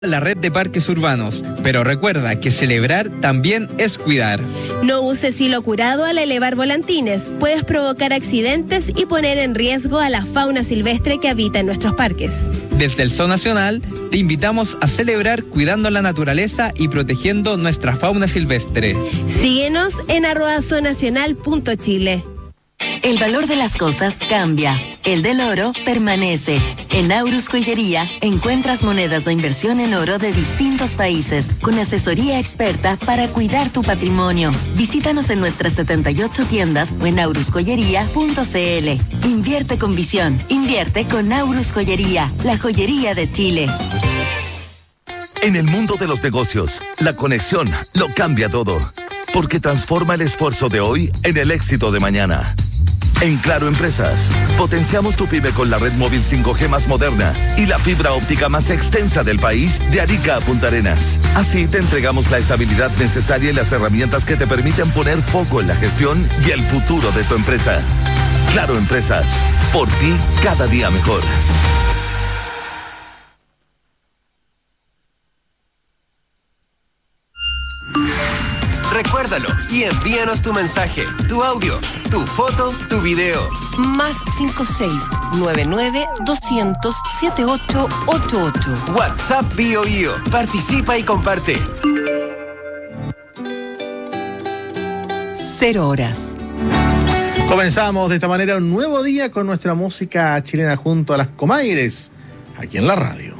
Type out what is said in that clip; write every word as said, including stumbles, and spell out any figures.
la red de parques urbanos, pero recuerda que celebrar también es cuidar. No uses hilo curado al elevar volantines, puedes provocar accidentes y poner en riesgo a la fauna silvestre que habita en nuestros parques. Desde el Zoo Nacional, te invitamos a celebrar cuidando la naturaleza y protegiendo nuestra fauna silvestre. Síguenos en arroba zoonacional punto chile. El valor de las cosas cambia. El del oro permanece. En Aurus Joyería encuentras monedas de inversión en oro de distintos países, con asesoría experta para cuidar tu patrimonio. Visítanos en nuestras setenta y ocho tiendas o en aurus joyería punto c l. Invierte con visión. Invierte con Aurus Joyería, la joyería de Chile. En el mundo de los negocios, la conexión lo cambia todo, porque transforma el esfuerzo de hoy en el éxito de mañana. En Claro Empresas, potenciamos tu pyme con la red móvil cinco G más moderna y la fibra óptica más extensa del país de Arica a Punta Arenas. Así te entregamos la estabilidad necesaria y las herramientas que te permiten poner foco en la gestión y el futuro de tu empresa. Claro Empresas, por ti cada día mejor. Recuérdalo y envíanos tu mensaje, tu audio, tu foto, tu video. Más cinco seis nueve nueve doscientos setenta y ocho ochenta y ocho. WhatsApp Bio Bio. Participa y comparte. Cero horas. Comenzamos de esta manera un nuevo día con nuestra música chilena junto a las Comaires, aquí en la radio.